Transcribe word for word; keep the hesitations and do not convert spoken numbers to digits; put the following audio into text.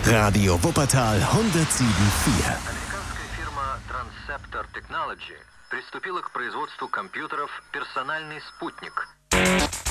Radio Wuppertal hundertsieben Komma vier. Американская фирма Transceptor Technology приступила к производству компьютеров «Персональный спутник».